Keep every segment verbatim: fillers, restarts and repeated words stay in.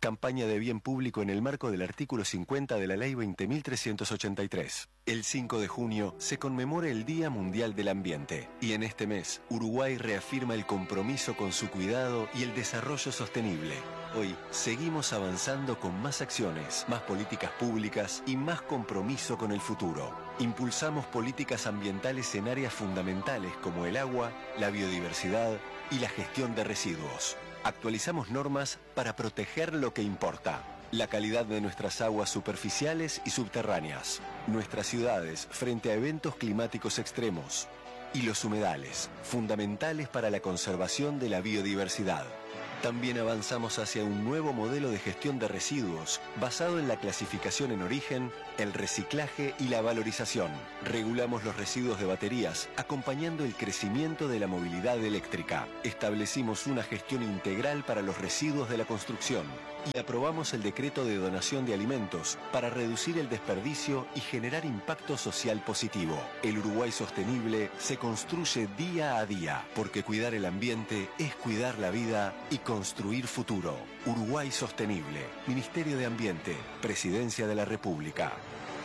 Campaña de bien público en el marco del artículo cincuenta de la Ley veinte mil trescientos ochenta y tres. El cinco de junio se conmemora el Día Mundial del Ambiente y en este mes Uruguay reafirma el compromiso con su cuidado y el desarrollo sostenible. Hoy seguimos avanzando con más acciones, más políticas públicas y más compromiso con el futuro. Impulsamos políticas ambientales en áreas fundamentales como el agua, la biodiversidad y la gestión de residuos. Actualizamos normas para proteger lo que importa. La calidad de nuestras aguas superficiales y subterráneas. Nuestras ciudades frente a eventos climáticos extremos. Y los humedales, fundamentales para la conservación de la biodiversidad. También avanzamos hacia un nuevo modelo de gestión de residuos basado en la clasificación en origen, el reciclaje y la valorización. Regulamos los residuos de baterías, acompañando el crecimiento de la movilidad eléctrica. Establecimos una gestión integral para los residuos de la construcción y aprobamos el decreto de donación de alimentos para reducir el desperdicio y generar impacto social positivo. El Uruguay sostenible se construye día a día, porque cuidar el ambiente es cuidar la vida y construir futuro. Uruguay sostenible. Ministerio de Ambiente. Presidencia de la República.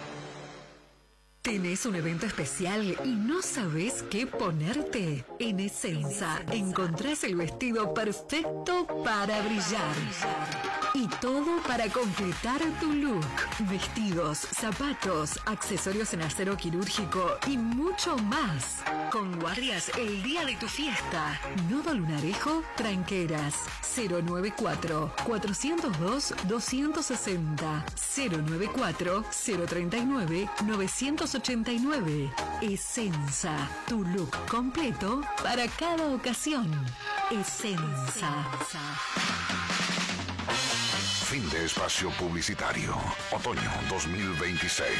¿Tenés un evento especial y no sabés qué ponerte? En Essenza encontrás el vestido perfecto para brillar. Y todo para completar tu look. Vestidos, zapatos, accesorios en acero quirúrgico y mucho más. Con guardias el día de tu fiesta. Nodo Lunarejo, Tranqueras. cero noventa y cuatro, cuatrocientos dos, doscientos sesenta. cero noventa y cuatro, cero treinta y nueve, novecientos ochenta y nueve. Essenza, tu look completo para cada ocasión. Essenza. Fin de espacio publicitario. Otoño dos mil veintiséis.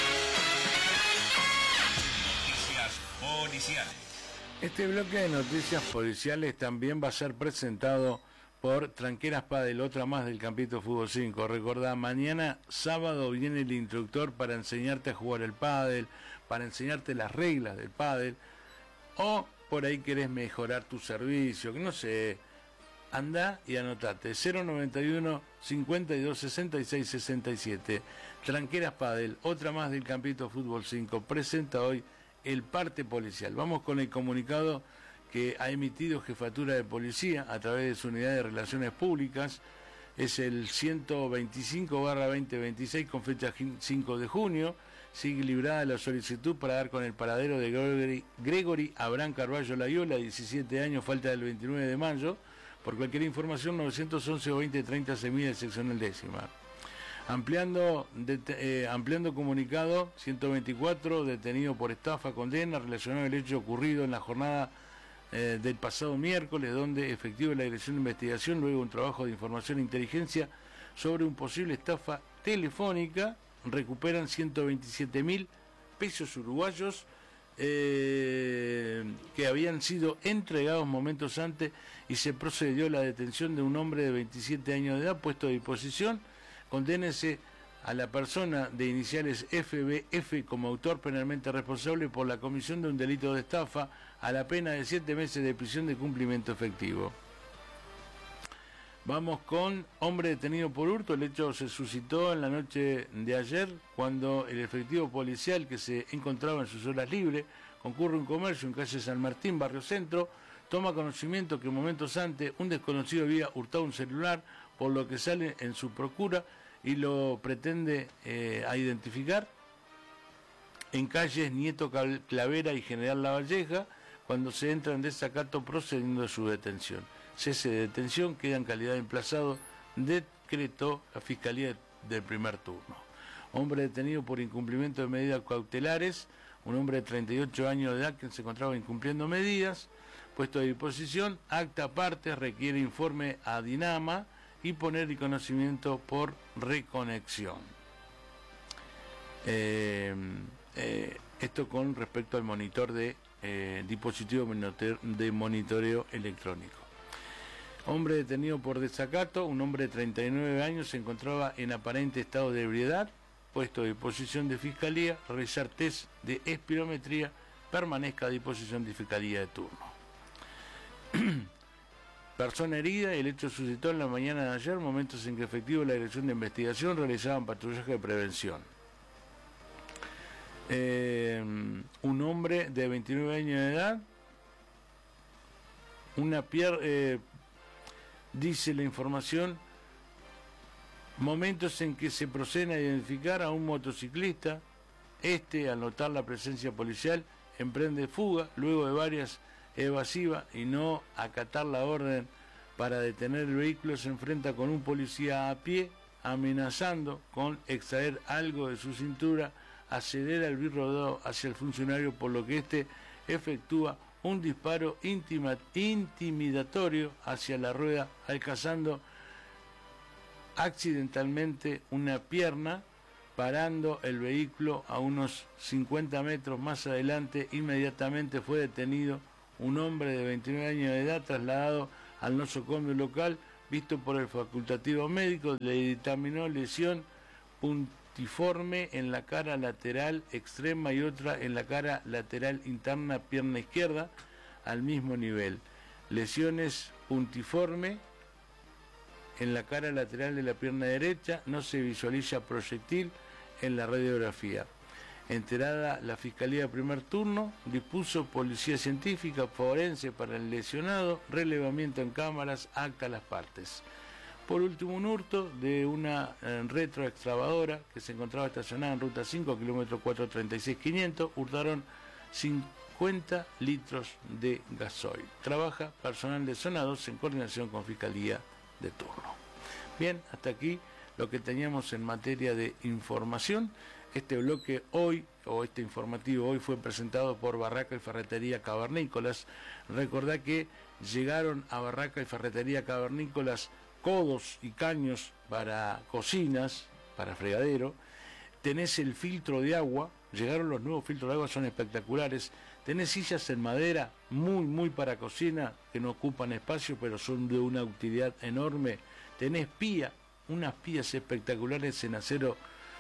Noticias policiales. Este bloque de noticias policiales también va a ser presentado por Tranqueras Padel, otra más del Campito Fútbol cinco. Recordá, mañana sábado viene el instructor para enseñarte a jugar el pádel, para enseñarte las reglas del pádel, o por ahí querés mejorar tu servicio, que no sé, andá y anotate cero noventa y uno, cincuenta y dos, sesenta y seis, sesenta y siete. Tranqueras Padel, otra más del Campito Fútbol cinco, presenta hoy el parte policial. Vamos con el comunicado que ha emitido Jefatura de Policía a través de su unidad de Relaciones Públicas. Es el ciento veinticinco barra veinte veintiséis con fecha cinco de junio. Sigue librada la solicitud para dar con el paradero de Gregory, Gregory Abraham Carballo Layola, diecisiete años, falta del veintinueve de mayo. Por cualquier información, novecientos once o veinte treinta Semilla, seccional décima. Ampliando, de, eh, ampliando comunicado, ciento veinticuatro, detenido por estafa, condena, relacionado al hecho ocurrido en la jornada eh, del pasado miércoles, donde efectivo la Dirección de Investigación, luego un trabajo de información e inteligencia sobre un posible estafa telefónica, recuperan ciento veintisiete mil pesos uruguayos eh, que habían sido entregados momentos antes, y se procedió a la detención de un hombre de veintisiete años de edad puesto a disposición. Condénese a la persona de iniciales F B F como autor penalmente responsable por la comisión de un delito de estafa a la pena de siete meses de prisión de cumplimiento efectivo. Vamos con hombre detenido por hurto. El hecho se suscitó en la noche de ayer, cuando el efectivo policial, que se encontraba en sus horas libres, concurre a un comercio en calle San Martín, barrio Centro, toma conocimiento que momentos antes un desconocido había hurtado un celular, por lo que sale en su procura y lo pretende eh, a identificar en calles Nieto Clavera y General Lavalleja, cuando se entra en desacato procediendo a su detención. Cese de detención, queda en calidad de emplazado, decretó la Fiscalía del primer turno. Hombre detenido por incumplimiento de medidas cautelares, un hombre de treinta y ocho años de edad que se encontraba incumpliendo medidas, puesto a disposición, acta aparte, requiere informe a Dinama y poner el conocimiento por reconexión. Eh, eh, esto con respecto al monitor de eh, dispositivo de monitoreo electrónico. Hombre detenido por desacato, un hombre de treinta y nueve años, se encontraba en aparente estado de ebriedad, puesto a disposición de Fiscalía, realizar test de espirometría, permanezca a disposición de Fiscalía de turno. persona herida y el hecho suscitó en la mañana de ayer, momentos en que efectivos de la Dirección de Investigación realizaban patrullaje de prevención. Eh, un hombre de veintinueve años de edad, una pierna, eh, dice la información, momentos en que se procede a identificar a un motociclista. Este, al notar la presencia policial, emprende fuga luego de varias evasivas y no acatar la orden para detener el vehículo. Se enfrenta con un policía a pie, amenazando con extraer algo de su cintura, acelera el birrodeo hacia el funcionario, por lo que este efectúa un disparo intima, intimidatorio hacia la rueda, alcanzando accidentalmente una pierna, parando el vehículo a unos cincuenta metros más adelante. Inmediatamente fue detenido un hombre de veintinueve años de edad, trasladado al nosocomio local, visto por el facultativo médico, le dictaminó lesión puntiforme en la cara lateral extrema y otra en la cara lateral interna, pierna izquierda, al mismo nivel. Lesiones puntiforme en la cara lateral de la pierna derecha, no se visualiza proyectil en la radiografía. Enterada la Fiscalía de Primer Turno, dispuso policía científica forense para el lesionado, relevamiento en cámaras, acta a las partes. Por último, un hurto de una eh, retroexcavadora que se encontraba estacionada en ruta cinco, kilómetro cuatrocientos treinta y seis quinientos, hurtaron cincuenta litros de gasoil. Trabaja personal de zona dos en coordinación con Fiscalía de turno. Bien, hasta aquí lo que teníamos en materia de información. Este bloque hoy, o este informativo hoy, fue presentado por Barraca y Ferretería Cavernícolas. Recordá que llegaron a Barraca y Ferretería Cavernícolas codos y caños para cocinas, para fregadero. Tenés el filtro de agua, llegaron los nuevos filtros de agua, son espectaculares. Tenés sillas en madera, muy, muy para cocina, que no ocupan espacio, pero son de una utilidad enorme. Tenés pía, unas pías espectaculares en acero.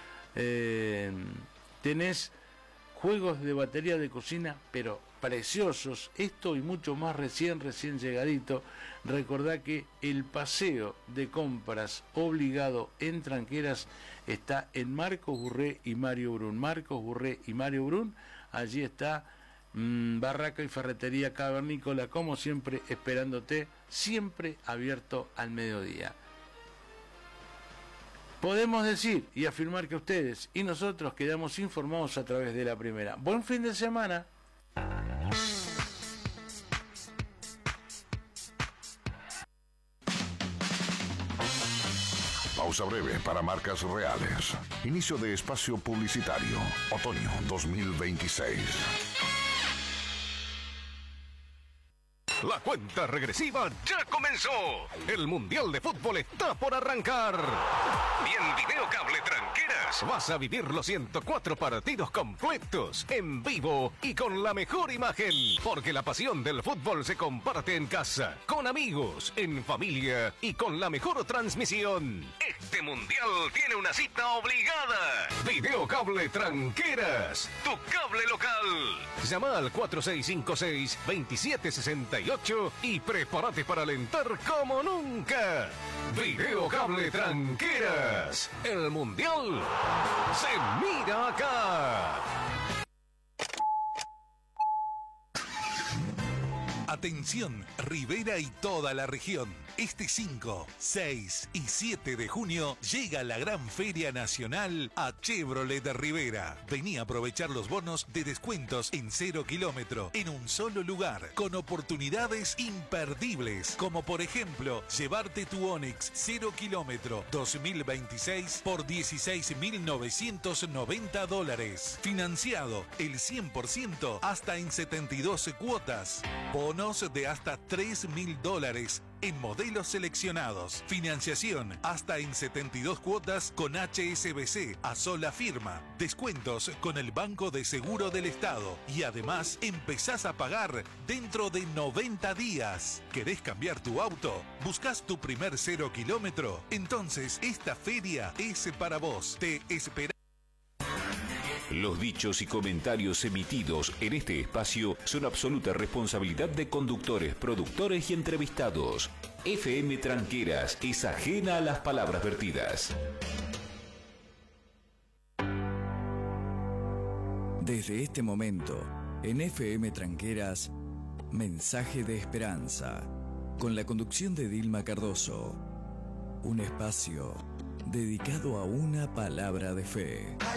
Eh, tenés juegos de batería de cocina, pero preciosos. Esto y mucho más recién, recién llegadito. Recordá que el paseo de compras obligado en Tranqueras está en Marcos Burré y Mario Brun. Marcos Burré y Mario Brun, allí está mmm, Barraca y Ferretería Cavernícola, como siempre, esperándote, siempre abierto al mediodía. Podemos decir y afirmar que ustedes y nosotros quedamos informados a través de la primera. Buen fin de semana. Pausa breve para marcas reales. Inicio de espacio publicitario. Otoño dos mil veintiséis. La cuenta regresiva ya comenzó. El Mundial de Fútbol está por arrancar. Y en Videocable Tranqueras vas a vivir los ciento cuatro partidos completos, en vivo y con la mejor imagen. Porque la pasión del fútbol se comparte en casa, con amigos, en familia y con la mejor transmisión. Este Mundial tiene una cita obligada. Videocable Tranqueras, tu cable local. Llama al cuatro seis cinco seis, dos siete seis ocho y prepárate para alentar como nunca. Videocable Tranqueras. El Mundial se mira acá. Atención, Rivera y toda la región. Este cinco, seis y siete de junio llega la gran Feria Nacional a Chevrolet de Rivera. Vení a aprovechar los bonos de descuentos en cero kilómetro en un solo lugar, con oportunidades imperdibles, como por ejemplo, llevarte tu Onix cero kilómetro dos mil veintiséis por dieciséis mil novecientos noventa dólares. Financiado el cien por ciento hasta en setenta y dos cuotas. Bonos de hasta tres mil dólares en modelos seleccionados. Financiación hasta en setenta y dos cuotas con H S B C a sola firma. Descuentos con el Banco de Seguro del Estado. Y además empezás a pagar dentro de noventa días. ¿Querés cambiar tu auto? ¿Buscás tu primer cero kilómetro? Entonces esta feria es para vos. Te esperamos. Los dichos y comentarios emitidos en este espacio son absoluta responsabilidad de conductores, productores y entrevistados. F M Tranqueras es ajena a las palabras vertidas. Desde este momento, en F M Tranqueras, Mensaje de Esperanza, con la conducción de Dilma Cardoso. Un espacio dedicado a una palabra de fe.